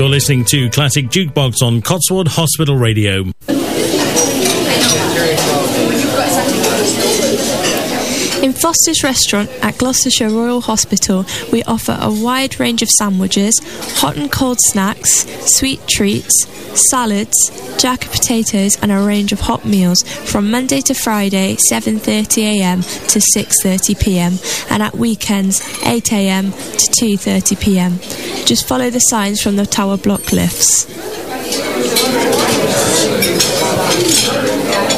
You're listening to Classic Jukebox on Cotswold Hospital Radio. In Foster's Restaurant at Gloucestershire Royal Hospital, we offer a wide range of sandwiches, hot and cold snacks, sweet treats, salads, jacket potatoes and a range of hot meals from Monday to Friday 7:30am to 6:30pm and at weekends 8am to 2:30pm. Just follow the signs from the tower block lifts.